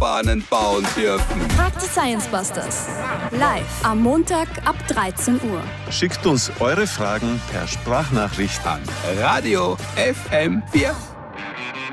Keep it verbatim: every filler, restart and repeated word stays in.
Achterbahnen bauen dürfen. Fragt die Science Busters. Live am Montag ab dreizehn Uhr. Schickt uns eure Fragen per Sprachnachricht An Radio F M vier.